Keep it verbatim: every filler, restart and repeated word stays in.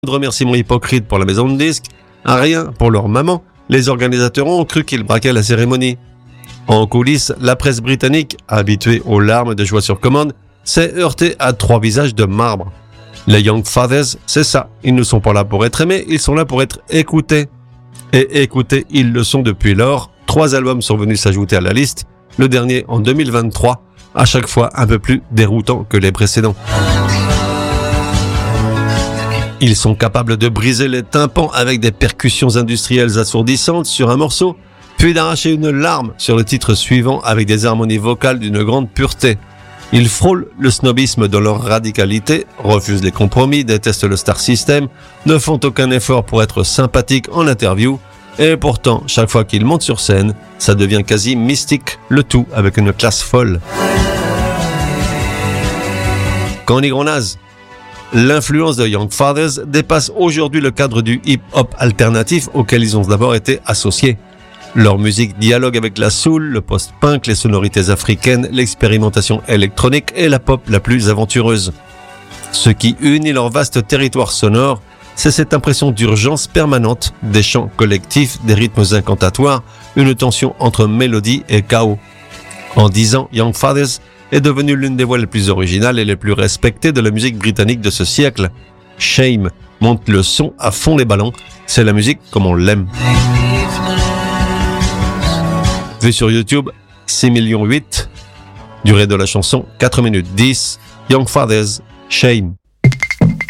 De remerciements hypocrites pour la maison de disques, rien pour leur maman, les organisateurs ont cru qu'ils braquaient la cérémonie. En coulisses, la presse britannique, habituée aux larmes de joie sur commande, s'est heurtée à trois visages de marbre. Les Young Fathers, c'est ça, ils ne sont pas là pour être aimés, ils sont là pour être écoutés. Et écoutés, ils le sont depuis lors. Trois albums sont venus s'ajouter à la liste, le dernier en deux mille vingt-trois, à chaque fois un peu plus déroutant que les précédents. Ils sont capables de briser les tympans avec des percussions industrielles assourdissantes sur un morceau, puis d'arracher une larme sur le titre suivant avec des harmonies vocales d'une grande pureté. Ils frôlent le snobisme dans leur radicalité, refusent les compromis, détestent le star system, ne font aucun effort pour être sympathiques en interview, et pourtant, chaque fois qu'ils montent sur scène, ça devient quasi mystique, le tout avec une classe folle. Quand on y grenase, l'influence de Young Fathers dépasse aujourd'hui le cadre du hip-hop alternatif auquel ils ont d'abord été associés. Leur musique dialogue avec la soul, le post-punk, les sonorités africaines, l'expérimentation électronique et la pop la plus aventureuse. Ce qui unit leur vaste territoire sonore, c'est cette impression d'urgence permanente, des chants collectifs, des rythmes incantatoires, une tension entre mélodie et chaos. En dix ans, Young Fathers est devenue l'une des voix les plus originales et les plus respectées de la musique britannique de ce siècle. Shame monte le son à fond les ballons, c'est la musique comme on l'aime. Vu sur YouTube, six millions huit, durée de la chanson quatre minutes dix, Young Fathers, Shame.